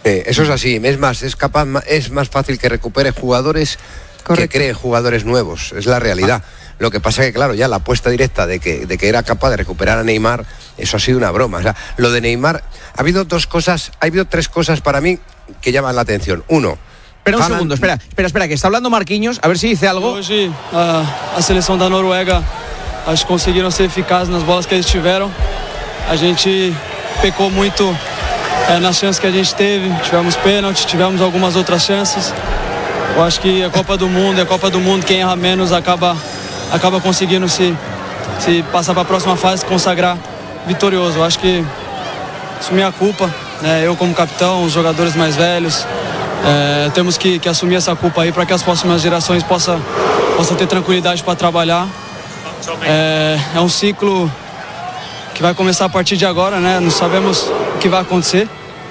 Eso es así, es más fácil que recupere jugadores que cree jugadores nuevos, es la realidad. Lo que pasa es que, claro, ya la apuesta directa de que era capaz de recuperar a Neymar, eso ha sido una broma. O sea, lo de Neymar, ha habido tres cosas para mí que llaman la atención. Uno, espera un segundo, espera, que está hablando Marquinhos, a ver si dice algo. Hoje a seleção da Noruega, acho que conseguiram ser eficazes nas bolas que eles tiveram. A gente pecou muito nas chances que a gente teve, tivemos pênalti, tivemos algumas outras chances. Eu acho que a Copa do Mundo, quem erra menos acaba conseguindo se passar para a próxima fase, consagrar vitorioso. Eu acho que assumir a culpa, eu como capitão, os jogadores mais velhos, temos que assumir essa culpa aí para que as próximas gerações possam ter tranquilidade para trabalhar. É um ciclo que vai começar a partir de agora, né? Não sabemos o que vai acontecer,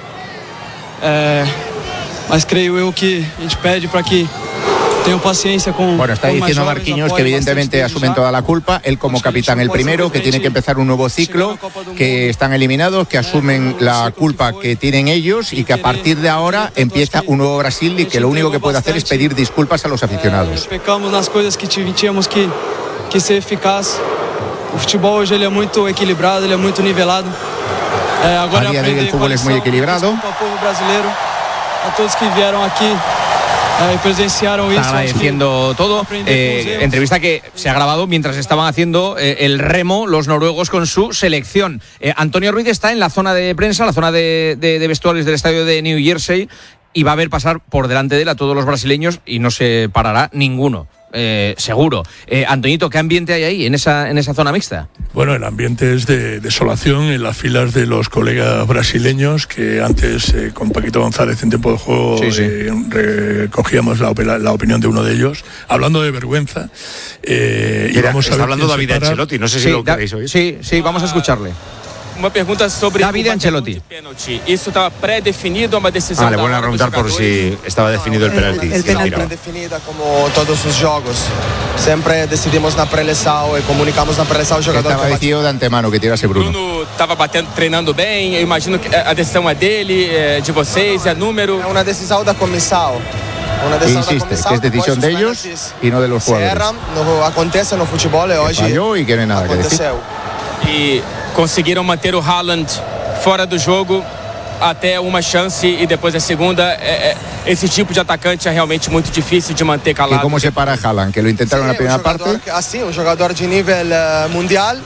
mas creio eu que a gente pede para que tengan paciencia con. Bueno, está diciendo Marquinhos que evidentemente asumen toda la culpa, él como capitán el primero, que tiene que empezar un nuevo ciclo, que están eliminados, que asumen la culpa que tienen ellos y que a partir de ahora empieza un nuevo Brasil y que lo único que puede hacer es pedir disculpas a los aficionados. Pecamos nas coisas que tínhamos que ser eficaz. O futebol hoje ele é muito equilibrado, ele é muito nivelado. Agora a día de hoy el fútbol es muy equilibrado. Al povo brasileiro, a todos que vieron aquí. Presenciaron eso. Está agradeciendo todo. Entrevista que se ha grabado mientras estaban haciendo el remo los noruegos con su selección. Antonio Ruiz está en la zona de prensa, la zona de vestuarios del estadio de New Jersey, y va a ver pasar por delante de él a todos los brasileños y no se parará ninguno. Seguro. Antoñito, ¿qué ambiente hay ahí en esa zona mixta? Bueno, el ambiente es de desolación en las filas de los colegas brasileños que antes con Paquito González en tiempo de juego recogíamos la opinión de uno de ellos, hablando de vergüenza. Está hablando David Ancelotti, no sé si lo queréis oír. Sí, vamos a escucharle. Uma pergunta sobre David Ancelotti. Isso estava pré-definido, uma decisão. Le vuelven a preguntar por si estaba definido el penalti. El penalti predefinida como todos os jogos. Sempre decidimos na pré-eleição e comunicamos na pré-eleição ao jogador. Estava decidido de antemano que tirase Bruno. Bruno estava treinando bem. Eu imagino que a decisão é dele, de vocês, é número. É uma decisão da comissão. Insiste, que es decisión de ellos y no de los jugadores. Acontece no futebol e hoje falló y que no hay nada que decir. E conseguiram manter o Haaland fora do jogo até uma chance e depois a segunda. Esse tipo de atacante é realmente muito difícil de manter calado. ¿Y cómo se para Haaland? Que lo intentaron en la primera parte. Assim, um jogador de nível mundial.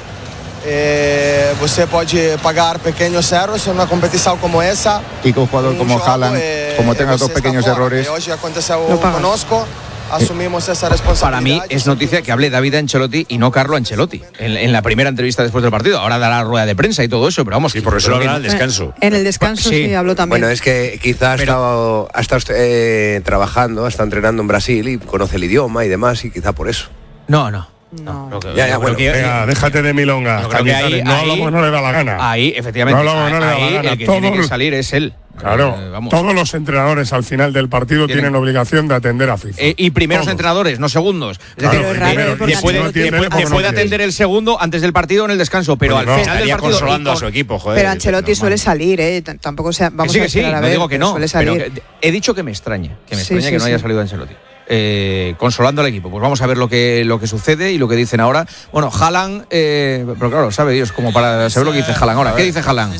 Você pode pagar pequeños erros en una competición como esa. Y con un jugador como Haaland, como tenga dos pequeños errores. Hoy aconteceu conosco. Asumimos esa responsabilidad. Para mí es noticia que hable David Ancelotti y no Carlo Ancelotti en la primera entrevista después del partido. Ahora dará rueda de prensa y todo eso, pero vamos. Y por eso habla el descanso. En el descanso sí habló también. Bueno, es que quizás ha estado trabajando, está entrenando en Brasil y conoce el idioma y demás, y quizá por eso. No. Bueno, venga, déjate de milonga. No hablamos, no le da la gana. Ahí, efectivamente. No le da la gana. El que tiene que salir es él. Claro, todos los entrenadores al final del partido tienen obligación de atender a FIFA. Y primeros entrenadores, no segundos. Es decir, puede atender el segundo antes del partido o en el descanso, pero al final del partido consolando a su equipo, joder. Pero Ancelotti suele salir, tampoco vamos a esperar a ver. No digo que no, pero he dicho que me extraña que no haya salido Ancelotti. Consolando al equipo. Pues vamos a ver lo que sucede y lo que dicen ahora. Bueno, Haaland, pero claro, sabe Dios, como para saber lo que dice Haaland ahora. ¿Qué dice Haaland?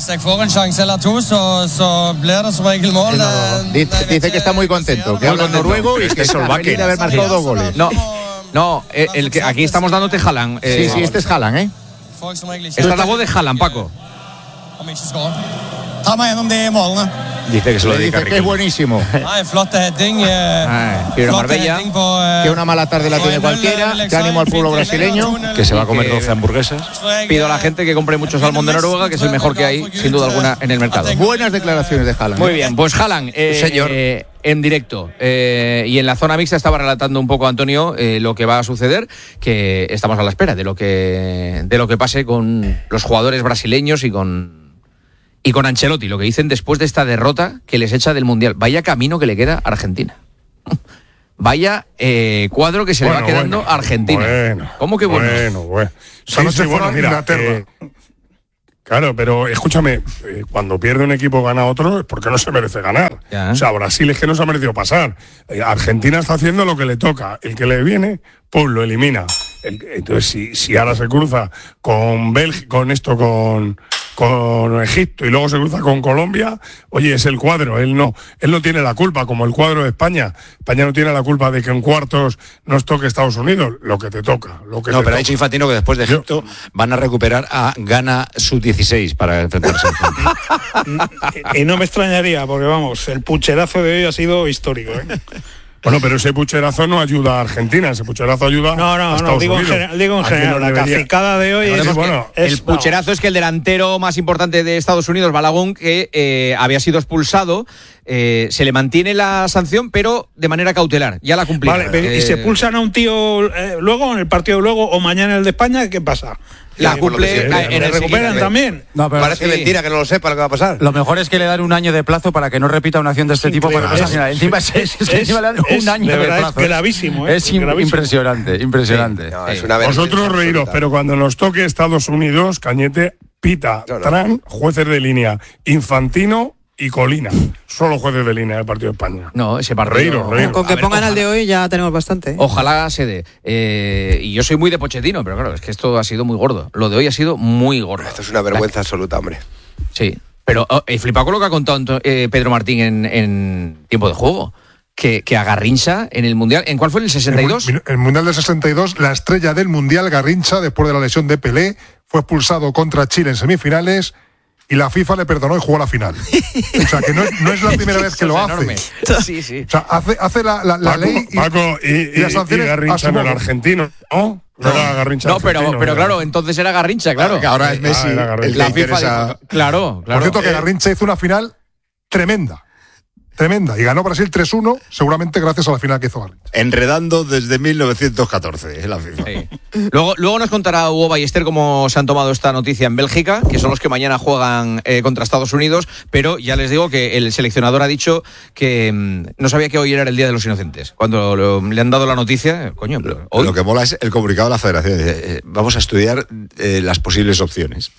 Dice que está muy contento, que habla noruego y que es feliz de haber marcado 2 goles. No, aquí estamos dándote Haaland. Sí, este es Haaland, Esta es la voz de Haaland, Paco. Dice que se lo dedica que es buenísimo. Pero Marbella, que una mala tarde la tiene cualquiera, que ánimo al pueblo brasileño, que se va a comer 12 hamburguesas. Pido a la gente que compre mucho salmón de Noruega, que es el mejor que hay, sin duda alguna, en el mercado. Buenas declaraciones de Haaland. Muy bien, pues Haaland, señor, en directo y en la zona mixta estaba relatando un poco Antonio lo que va a suceder, que estamos a la espera de lo que pase con los jugadores brasileños y con Ancelotti, lo que dicen después de esta derrota que les echa del Mundial. Vaya camino que le queda a Argentina. Vaya cuadro que se le va quedando a Argentina. ¿Cómo que bueno? Bueno. Mira, claro, pero escúchame, cuando pierde un equipo gana otro es porque no se merece ganar. O sea, Brasil es que no se ha merecido pasar. Argentina está haciendo lo que le toca. El que le viene, pues lo elimina. Entonces, si ahora se cruza con Bélgica, con Egipto y luego se cruza con Colombia, oye, es el cuadro, él no tiene la culpa, como el cuadro de España. España no tiene la culpa de que en cuartos nos toque Estados Unidos, lo que te toca. Pero ha dicho Infantino que después de Egipto van a recuperar a Ghana sub-16 para enfrentarse a y no me extrañaría, porque vamos, el pucherazo de hoy ha sido histórico, Bueno, pero ese pucherazo no ayuda a Argentina, ese pucherazo ayuda a Estados Unidos. Digo en general, la cacicada de hoy el pucherazo es que el delantero más importante de Estados Unidos, Balogun, que había sido expulsado, se le mantiene la sanción, pero de manera cautelar, ya la cumplió. Vale, y se expulsan a un tío luego, en el partido de luego, o mañana en el de España, ¿qué pasa? La cumple en el recuperan también. No, pero parece mentira que no lo sepa lo que va a pasar. Lo mejor es que le dan un año de plazo para que no repita una acción de este tipo. Encima le dan un año de plazo. Es gravísimo. Es impresionante. No, es una vosotros reíros, pero cuando nos toque Estados Unidos, Cañete, Pita, Tran, jueces de línea, Infantino y Colina. Solo jueces de línea del partido de España. No, ese partido... Reíros. Con que pongan al de hoy ya tenemos bastante. Ojalá se dé. Y yo soy muy de Pochettino, pero claro, es que esto ha sido muy gordo. Lo de hoy ha sido muy gordo. Esto es una vergüenza absoluta, hombre. Sí, pero he flipado con lo que ha contado Pedro Martín en tiempo de juego. Que a Garrincha en el Mundial... ¿En cuál fue? ¿El 62? El Mundial del 62, la estrella del Mundial, Garrincha, después de la lesión de Pelé, fue expulsado contra Chile en semifinales... y la FIFA le perdonó y jugó la final. O sea, que no es la primera vez que lo hace. Sí. O sea, hace la ley y las sanciones. Garrincha no era argentino, ¿no? No era Garrincha. No, pero claro, entonces era Garrincha, claro. Que ahora es Messi. La FIFA dijo, claro. Por cierto, que Garrincha hizo una final tremenda. Y ganó Brasil 3-1, seguramente gracias a la final que hizo Garrincha. Enredando desde 1914 la FIFA. Sí. Luego nos contará Hugo Ballester cómo se han tomado esta noticia en Bélgica, que son los que mañana juegan contra Estados Unidos, pero ya les digo que el seleccionador ha dicho que no sabía que hoy era el Día de los Inocentes. Cuando le han dado la noticia, coño, pero hoy... Lo que mola es el comunicado de la Federación. Vamos a estudiar las posibles opciones.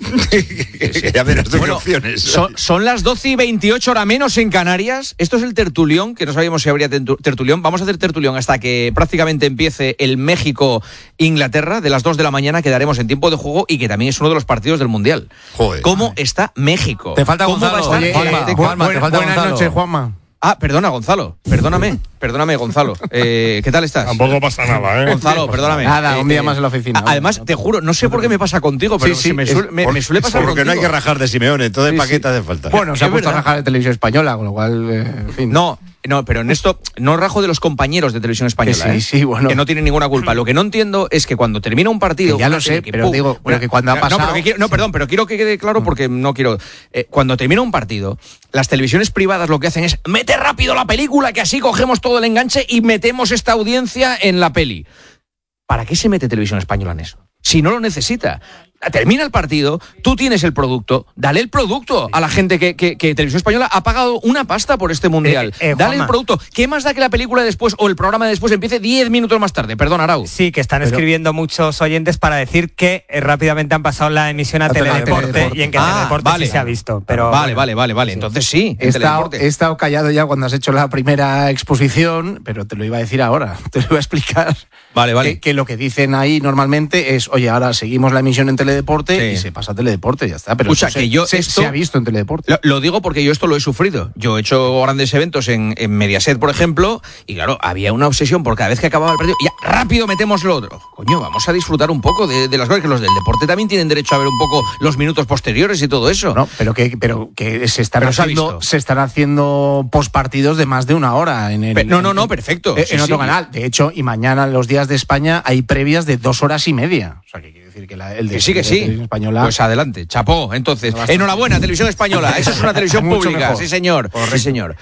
Ya verás tú qué opciones. Son las 12:28, hora menos en Canarias. Esto es el tertulión, que no sabíamos si habría tertulión. Vamos a hacer tertulión hasta que prácticamente empiece el México-Inglaterra. De las 2 de la mañana quedaremos en tiempo de juego y que también es uno de los partidos del Mundial. Joder. ¿Cómo está México? Te falta ¿Cómo Gonzalo. va a estar? Buenas noches, Juanma. Perdona, Gonzalo. Perdóname, Gonzalo. ¿Qué tal estás? Tampoco pasa nada, Gonzalo, perdóname. Nada, un día más en la oficina. Además, te juro, no sé por qué me pasa contigo, pero me suele pasar porque contigo. no hay que rajar de Simeone, entonces ¿para qué te hace falta? Bueno, se ha puesto a rajar de Televisión Española, con lo cual, en fin. No, pero en esto no rajo de los compañeros de Televisión Española, bueno. Que no tienen ninguna culpa. Lo que no entiendo es que cuando termina un partido... Que ya lo sé, pero digo, que cuando ha pasado... Pero quiero que quede claro porque no quiero... cuando termina un partido, las televisiones privadas lo que hacen es mete rápido la película, que así cogemos todo el enganche y metemos esta audiencia en la peli. ¿Para qué se mete Televisión Española en eso? Si no lo necesita. Termina el partido, tú tienes el producto, dale el producto a la gente que Televisión Española ha pagado una pasta por este Mundial. Dale el producto. ¿Qué más da que la película después o el programa de después empiece 10 minutos más tarde? Perdón, Arau. Sí, que están escribiendo muchos oyentes para decir que rápidamente han pasado la emisión a Teledeporte y en que Teledeporte sí se ha visto. Pero vale. Entonces sí. He estado callado ya cuando has hecho la primera exposición, pero te lo iba a decir ahora. Te lo iba a explicar. Vale. Que lo que dicen ahí normalmente es, oye, ahora seguimos la emisión en Teledeporte y se pasa a Teledeporte, ya está. Pero escucha, que yo se ha visto en Teledeporte. Lo digo porque yo esto lo he sufrido. Yo he hecho grandes eventos en Mediaset, por ejemplo, y claro, había una obsesión por cada vez que acababa el partido, ya rápido metemos lo otro. Coño, vamos a disfrutar un poco de las cosas, que los del deporte también tienen derecho a ver un poco los minutos posteriores y todo eso. No, pero que se están haciendo postpartidos de más de una hora. No, perfecto. En otro canal. De hecho, y mañana en los días de España hay previas de 2 horas y media. O sea, que quiere decir que el de Televisión Española... Pues adelante, chapó. Entonces, enhorabuena, Televisión Española. Esa es una televisión pública. Mejor. Sí, señor. Sí, señor.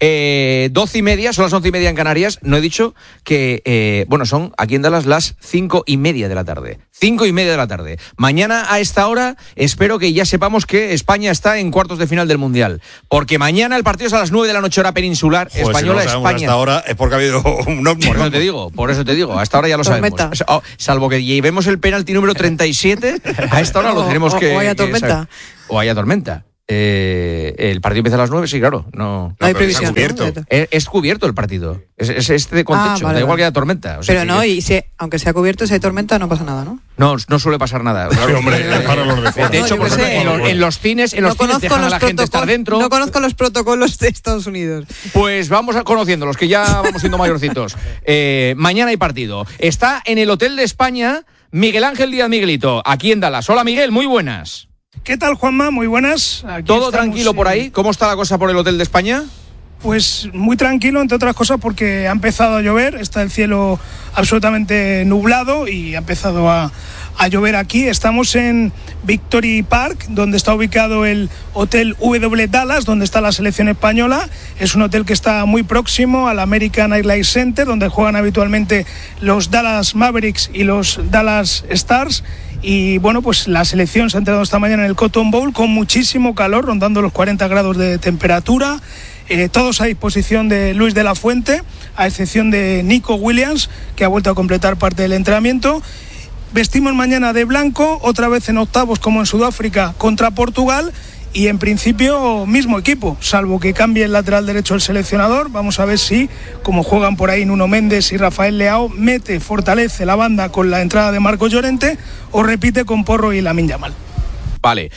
12:30, son las 11:30 en Canarias. No he dicho que, son aquí en Dallas las 5:30 de la tarde. 5:30 de la tarde. Mañana a esta hora espero que ya sepamos que España está en cuartos de final del Mundial. Porque mañana el partido es a las 9 de la noche, hora peninsular. Española-España. Hasta ahora es porque ha habido un ovni. Por eso te digo. Hasta ahora ya lo sabemos. Salvo que llevemos el penalti número 37, a esta hora lo tenemos que... O haya tormenta. O haya tormenta. El partido empieza a las 9, sí, claro. No hay previsión. Es cubierto el partido. Es este con techo, da igual que haya tormenta. O sea, pero no, y aunque sea cubierto, si hay tormenta, no pasa nada, ¿no? No suele pasar nada. Sí, hombre, para los de fuera. De hecho, en los cines, dejan a la gente estar dentro. No conozco los protocolos de Estados Unidos. Pues vamos conociendo los que ya vamos siendo mayorcitos. Mañana hay partido. Está en el Hotel de España Miguel Ángel Díaz Miguelito, aquí en Dallas. Hola, Miguel, muy buenas. ¿Qué tal, Juanma? Muy buenas. Aquí ¿todo tranquilo por ahí? ¿Cómo está la cosa por el Hotel de España? Pues muy tranquilo, entre otras cosas porque ha empezado a llover, está el cielo absolutamente nublado y ha empezado a llover aquí. Estamos en Victory Park, donde está ubicado el Hotel W Dallas, donde está la selección española. Es un hotel que está muy próximo al American Airlines Center, donde juegan habitualmente los Dallas Mavericks y los Dallas Stars. Y bueno, pues la selección se ha entrenado esta mañana en el Cotton Bowl con muchísimo calor, rondando los 40 grados de temperatura. Todos a disposición de Luis de la Fuente, a excepción de Nico Williams, que ha vuelto a completar parte del entrenamiento. Vestimos mañana de blanco, otra vez en octavos como en Sudáfrica contra Portugal. Y en principio mismo equipo, salvo que cambie el lateral derecho el seleccionador. Vamos a ver si, como juegan por ahí Nuno Méndez y Rafael Leao, fortalece la banda con la entrada de Marcos Llorente o repite con Porro y Lamine Yamal. Vale,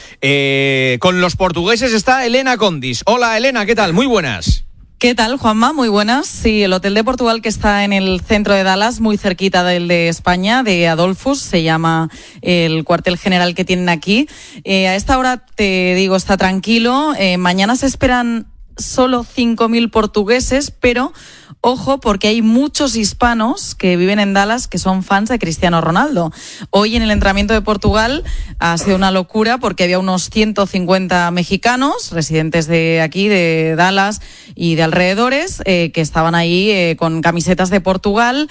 con los portugueses está Elena Condis. Hola Elena, ¿qué tal? Muy buenas. ¿Qué tal, Juanma? Muy buenas. Sí, el Hotel de Portugal, que está en el centro de Dallas, muy cerquita del de España, de Adolphus, se llama el cuartel general que tienen aquí. A esta hora, te digo, está tranquilo. Mañana se esperan solo 5.000 portugueses, pero ojo, porque hay muchos hispanos que viven en Dallas que son fans de Cristiano Ronaldo. Hoy en el entrenamiento de Portugal ha sido una locura porque había unos 150 mexicanos, residentes de aquí, de Dallas y de alrededores, que estaban ahí con camisetas de Portugal.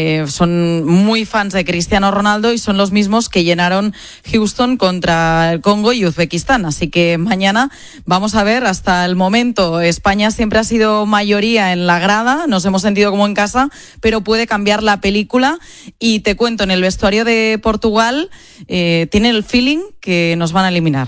Son muy fans de Cristiano Ronaldo y son los mismos que llenaron Houston contra el Congo y Uzbekistán. Así que mañana vamos a ver. Hasta el momento España siempre ha sido mayoría en la grada, nos hemos sentido como en casa, pero puede cambiar la película. Y te cuento, en el vestuario de Portugal tienen el feeling que nos van a eliminar.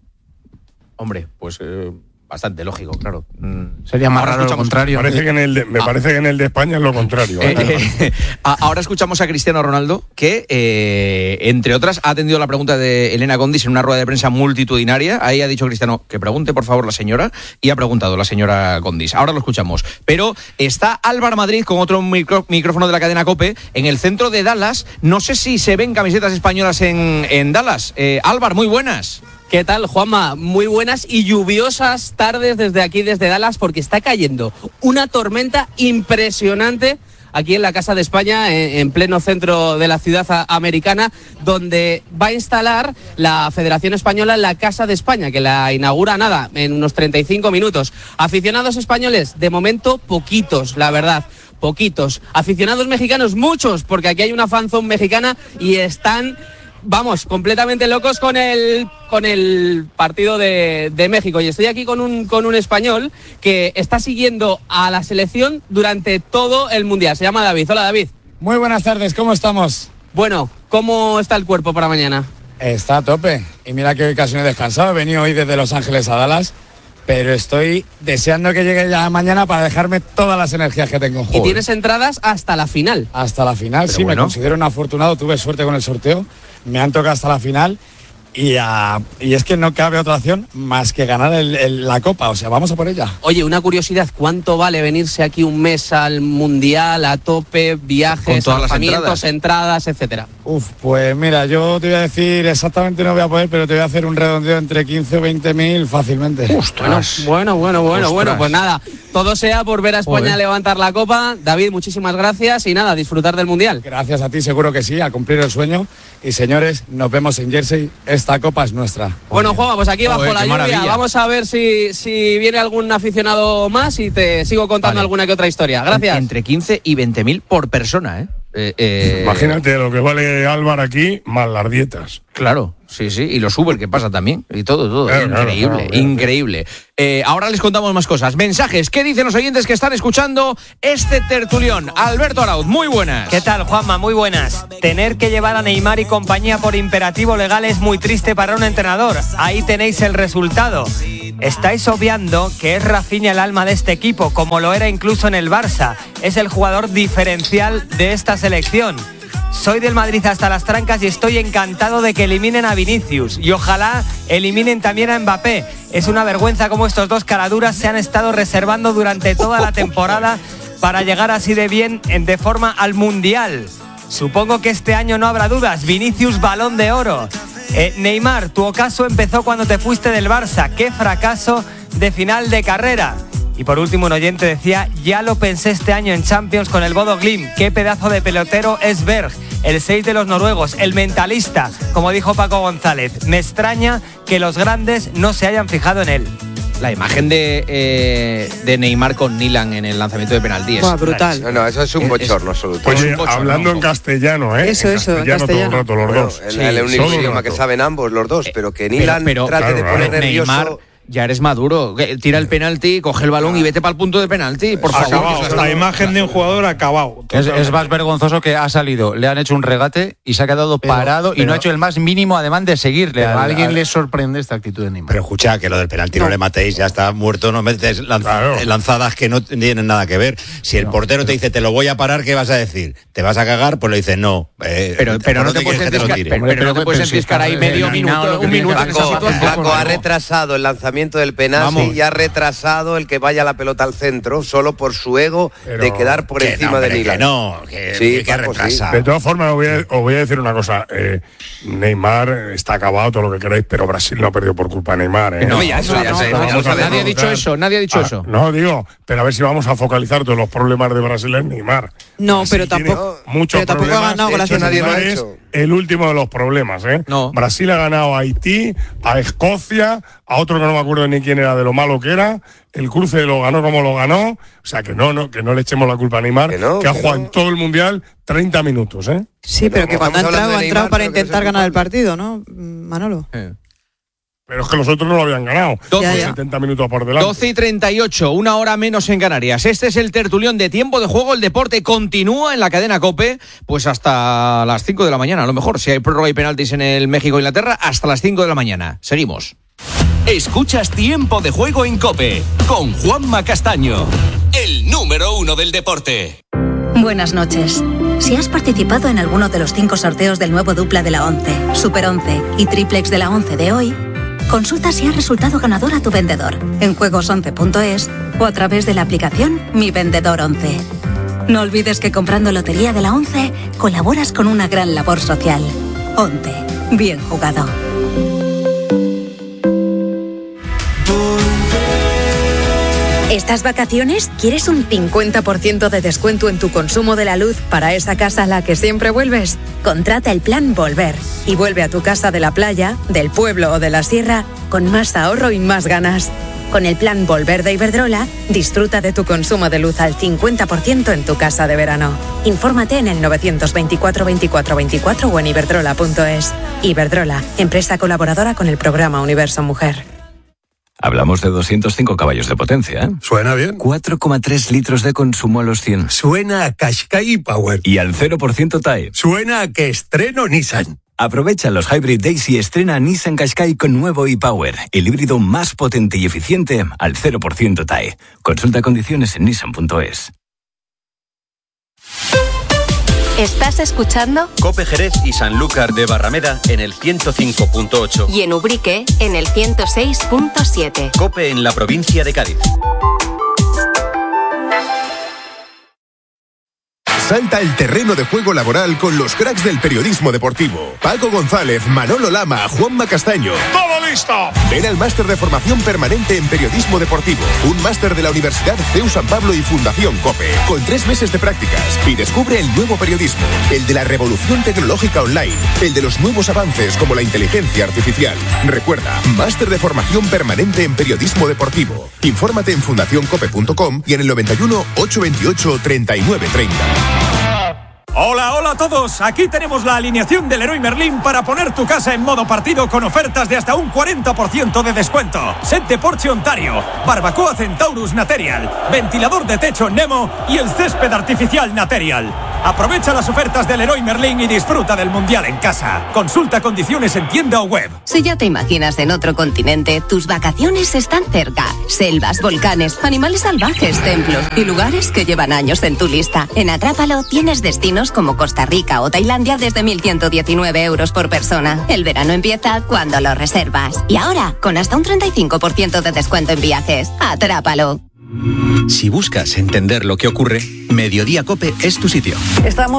Hombre, pues bastante lógico, claro. Sería más raro lo contrario. Me parece que en el de España es lo contrario. Ahora escuchamos a Cristiano Ronaldo, que, entre otras, ha atendido la pregunta de Elena Condis en una rueda de prensa multitudinaria. Ahí ha dicho Cristiano que pregunte, por favor, la señora, y ha preguntado la señora Condis. Ahora lo escuchamos. Pero está Álvaro Madrid con otro micrófono de la cadena COPE en el centro de Dallas. No sé si se ven camisetas españolas en Dallas. Álvaro, muy buenas. ¿Qué tal, Juanma? Muy buenas y lluviosas tardes desde aquí, desde Dallas, porque está cayendo una tormenta impresionante aquí en la Casa de España, en pleno centro de la ciudad americana, donde va a instalar la Federación Española la Casa de España, que la inaugura en unos 35 minutos. Aficionados españoles, de momento, poquitos, la verdad. Poquitos. Aficionados mexicanos, muchos, porque aquí hay una fanzone mexicana y están... completamente locos con el partido de México. Y estoy aquí con un español que está siguiendo a la selección durante todo el Mundial. Se llama David. Hola, David. Muy buenas tardes, ¿cómo estamos? Bueno, ¿cómo está el cuerpo para mañana? Está a tope. Y mira que hoy casi no he descansado. He venido hoy desde Los Ángeles a Dallas, pero estoy deseando que llegue ya mañana para dejarme todas las energías que tengo. Y tienes entradas hasta la final. Hasta la final, pero sí, bueno. Me considero un afortunado. Tuve suerte con el sorteo. Me han tocado hasta la final y es que no cabe otra opción más que ganar la Copa. O sea, vamos a por ella. Oye, una curiosidad, ¿cuánto vale venirse aquí un mes al Mundial a tope, viajes, alojamientos, entradas, etcétera? Pues mira, yo te voy a decir exactamente, no voy a poder, pero te voy a hacer un redondeo entre 15 o 20.000 fácilmente. Bueno, pues nada, todo sea por ver a España levantar la Copa. David, muchísimas gracias y nada, disfrutar del Mundial. Gracias a ti, seguro que sí, a cumplir el sueño. Y señores, nos vemos en Jersey, esta Copa es nuestra. Bueno, Juanma, pues aquí bajo la lluvia, maravilla. Vamos a ver si viene algún aficionado más y te sigo contando alguna que otra historia. Gracias. Entre 15 y 20.000 por persona, Imagínate lo que vale Álvaro aquí, más las dietas. Claro. Sí, y los Uber que pasa también, y todo. Increíble, increíble. Ahora les contamos más cosas. Mensajes, ¿qué dicen los oyentes que están escuchando este tertulión? Alberto Arauz, muy buenas. ¿Qué tal, Juanma? Muy buenas. Tener que llevar a Neymar y compañía por imperativo legal es muy triste para un entrenador. Ahí tenéis el resultado. Estáis obviando que es Rafinha el alma de este equipo, como lo era incluso en el Barça. Es el jugador diferencial de esta selección. Soy del Madrid hasta las trancas y estoy encantado de que eliminen a Vinicius. Y ojalá eliminen también a Mbappé. Es una vergüenza cómo estos dos caraduras se han estado reservando durante toda la temporada para llegar así de bien de forma al Mundial. Supongo que este año no habrá dudas. Vinicius, Balón de Oro. Neymar, tu ocaso empezó cuando te fuiste del Barça. ¡Qué fracaso de final de carrera! Y por último, un oyente decía: ya lo pensé este año en Champions con el Bodo Glimt. ¡Qué pedazo de pelotero es Berg! El 6 de los noruegos, el mentalista, como dijo Paco González. Me extraña que los grandes no se hayan fijado en él. La imagen de Neymar con Nilan en el lanzamiento de penalti es brutal. No, eso es un bochorno absoluto. Oye, hablando en castellano, Eso, en castellano todo el rato, los dos. El único idioma que saben ambos, los dos, pero que Nilan trate de poner nervioso... Neymar, ya eres maduro, tira el penalti, coge el balón y vete para el punto de penalti, por favor. Acabado, la imagen de un jugador acabado. Es más vergonzoso que ha salido, le han hecho un regate y se ha quedado parado y no ha hecho el más mínimo ademán de seguirle. ¿A alguien le sorprende esta actitud de Neymar? Pero escucha, que lo del penalti no le matéis, ya está muerto, no metes lanzadas que no tienen nada que ver. Si el portero te dice, te lo voy a parar, ¿qué vas a decir? ¿Te vas a cagar? Pues le dices, no. Pero no te puedes entiscar ahí medio minuto, un minuto. Paco ha retrasado el lanzamiento del penalti y ha retrasado el que vaya la pelota al centro solo por su ego de quedar por encima de Nilan. Que retrasa. De todas formas, os voy a decir una cosa. Neymar está acabado, todo lo que queráis, pero Brasil no ha perdido por culpa de Neymar. Nadie ha dicho eso. No, digo, pero a ver si vamos a focalizar todos los problemas de Brasil en Neymar. No, pero tampoco ha ganado gracias a nadie lo ha es hecho. El último de los problemas, No. Brasil ha ganado a Haití, a Escocia, a otro que no me acuerdo ni quién era de lo malo que era. El cruce lo ganó como lo ganó. O sea, que no le echemos la culpa a Neymar, que ha jugado en todo el Mundial 30 minutos, Sí, pero que cuando ha entrado para intentar ganar el partido, ¿no, Manolo? Pero es que los otros no lo habían ganado. 70 minutos por delante. 12:38, una hora menos en Canarias. Este es el tertulión de Tiempo de Juego. El deporte continúa en la cadena COPE, pues hasta las 5 de la mañana. A lo mejor, si hay prórroga y penaltis en el México-Inglaterra, hasta las 5 de la mañana. Seguimos. Escuchas Tiempo de Juego en COPE, con Juanma Castaño, el número 1 del deporte. Buenas noches. Si has participado en alguno de los 5 sorteos del nuevo dupla de la 11, Super 11 y Triplex de la 11 de hoy, consulta si has resultado ganador a tu vendedor en juegos11.es o a través de la aplicación Mi Vendedor 11. No olvides que comprando Lotería de la 11 colaboras con una gran labor social. 11. Bien jugado. ¿Estas vacaciones quieres un 50% de descuento en tu consumo de la luz para esa casa a la que siempre vuelves? Contrata el plan Volver y vuelve a tu casa de la playa, del pueblo o de la sierra con más ahorro y más ganas. Con el plan Volver de Iberdrola, disfruta de tu consumo de luz al 50% en tu casa de verano. Infórmate en el 924 24 24 o en iberdrola.es. Iberdrola, empresa colaboradora con el programa Universo Mujer. Hablamos de 205 caballos de potencia, ¿eh? Suena bien. 4,3 litros de consumo a los 100. Suena a Qashqai Power. Y al 0% TAE. Suena a que estreno Nissan. Aprovecha los Hybrid Days y estrena Nissan Qashqai con nuevo e-Power, el híbrido más potente y eficiente al 0% TAE. Consulta condiciones en nissan.es. ¿Estás escuchando? COPE Jerez y Sanlúcar de Barrameda en el 105.8. Y en Ubrique en el 106.7. COPE en la provincia de Cádiz. Salta al terreno de juego laboral con los cracks del periodismo deportivo. Paco González, Manolo Lama, Juanma Castaño. ¡Todo listo! Ven al máster de formación permanente en periodismo deportivo. Un máster de la Universidad CEU San Pablo y Fundación COPE. Con 3 meses de prácticas. Y descubre el nuevo periodismo. El de la revolución tecnológica online. El de los nuevos avances como la inteligencia artificial. Recuerda, máster de formación permanente en periodismo deportivo. Infórmate en fundacioncope.com y en el 91 828 3930. Hola, hola a todos. Aquí tenemos la alineación del Leroy Merlin para poner tu casa en modo partido con ofertas de hasta un 40% de descuento. Set de porche Ontario, barbacoa Centaurus Naterial, ventilador de techo Nemo y el césped artificial Naterial. Aprovecha las ofertas del Leroy Merlin y disfruta del Mundial en casa. Consulta condiciones en tienda o web. Si ya te imaginas en otro continente, tus vacaciones están cerca. Selvas, volcanes, animales salvajes, templos y lugares que llevan años en tu lista. En Atrápalo tienes destinos como Costa Rica o Tailandia desde 1.119 euros por persona. El verano empieza cuando lo reservas. Y ahora, con hasta un 35% de descuento en viajes. Atrápalo. Si buscas entender lo que ocurre, Mediodía COPE es tu sitio. Estamos